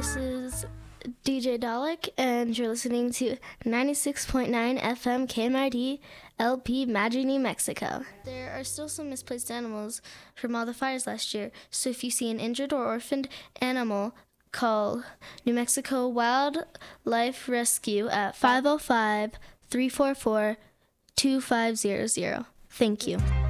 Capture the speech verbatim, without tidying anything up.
This is D J Dalek, and you're listening to ninety-six point nine F M K M R D L P Madrid, New Mexico. There are still some misplaced animals from all the fires last year, so if you see an injured or orphaned animal, call New Mexico Wildlife Rescue at five oh five, three four four, two five zero zero. Thank you.